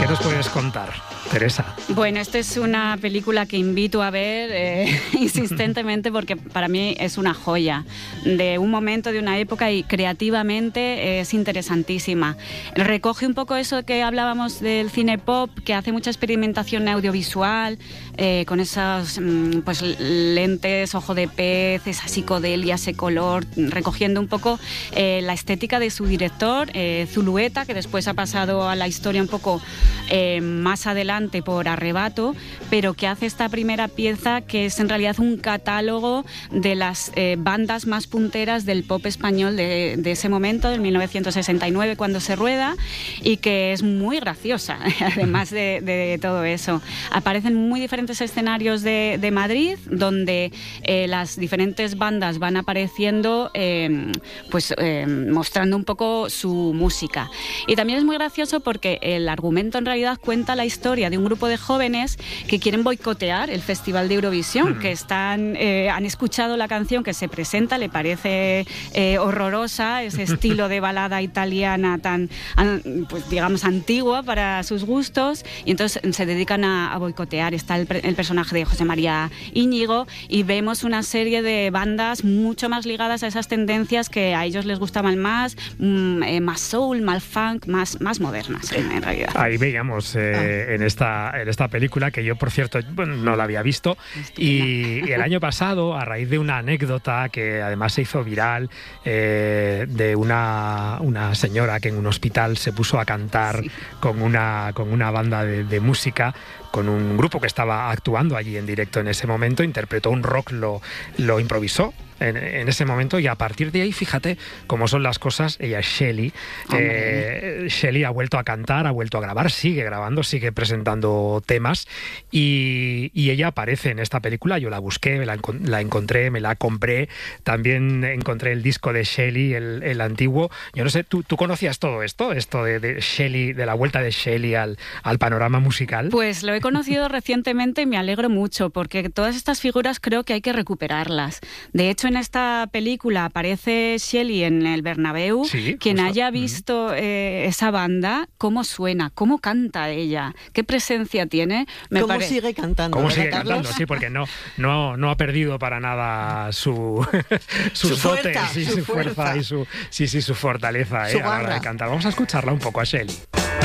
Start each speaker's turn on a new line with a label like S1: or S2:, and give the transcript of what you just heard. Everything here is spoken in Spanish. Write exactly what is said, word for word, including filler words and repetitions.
S1: ¿Qué nos puedes contar, Teresa?
S2: Bueno, esta es una película que invito a ver eh, insistentemente porque para mí es una joya de un momento, de una época, y creativamente es interesantísima. Recoge un poco eso que hablábamos del cine pop, que hace mucha experimentación audiovisual, eh, con esos pues, lentes, ojo de pez, esa psicodelia, ese color, recogiendo un poco eh, la estética de su director, eh, Zulueta, que después ha pasado a la historia un poco eh, más adelante por Arrebato, pero que hace esta primera pieza que es en realidad un catálogo de las eh, bandas más punteras del pop español de, de ese momento, del mil novecientos sesenta y nueve, cuando se rueda, y que es muy graciosa, además de, de todo eso. Aparecen muy diferentes escenarios de, de Madrid, donde eh, las diferentes bandas van apareciendo, eh, pues eh, mostrando un poco su música. Y también es muy gracioso porque el argumento en realidad cuenta la historia de un grupo de jóvenes que quieren boicotear el Festival de Eurovisión, mm. que están eh, han escuchado la canción que se presenta, le parece eh, horrorosa, ese estilo de balada italiana tan, pues digamos, antigua para sus gustos, y entonces se dedican a, a boicotear. Está el, el personaje de José María Íñigo, y vemos una serie de bandas mucho más ligadas a esas tendencias que a ellos les gustaban más, mm, eh, más soul, más funk, más, más modernas en, en realidad.
S1: Ahí veíamos eh, ah. en, esta, en esta película, que yo por cierto bueno, no la había visto, y, y el año pasado, a raíz de una anécdota que además se hizo viral, eh, de una, una señora que en un hospital se puso a cantar sí. con, una, con una banda de, de música, con un grupo que estaba actuando allí en directo en ese momento, interpretó un rock, lo, lo improvisó en, en ese momento, y a partir de ahí, fíjate cómo son las cosas. Ella es Shelly, eh, Shelly ha vuelto a cantar, ha vuelto a grabar, sigue grabando, sigue presentando temas, y, y ella aparece en esta película. Yo la busqué, me la, la encontré, me la compré, también encontré el disco de Shelly, el, el antiguo. Yo no sé, ¿tú, tú conocías todo esto? Esto de, de Shelly, de la vuelta de Shelly al, al panorama musical.
S2: Pues lo he conocido recientemente y me alegro mucho, porque todas estas figuras creo que hay que recuperarlas. De hecho, en esta película aparece Shelly en el Bernabéu. Sí, quien justo. haya visto eh, esa banda, cómo suena, cómo canta ella, qué presencia tiene.
S3: Me ¿Cómo pare... sigue cantando?
S1: ¿Cómo sigue Carlos? cantando? Sí, porque no, no, no ha perdido para nada su, sus
S3: su
S1: dotes,
S3: fuerza,
S1: sí,
S3: su,
S1: su fuerza, fuerza y su, sí, sí, su fortaleza
S3: su
S1: eh, a la hora de cantar. Vamos a escucharla un poco a Shelly.